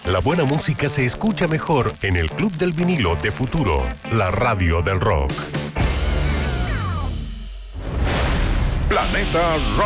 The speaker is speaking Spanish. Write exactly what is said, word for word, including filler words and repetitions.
La buena música se escucha mejor en el Club del Vinilo de Futuro, la radio del rock. Planeta Rock.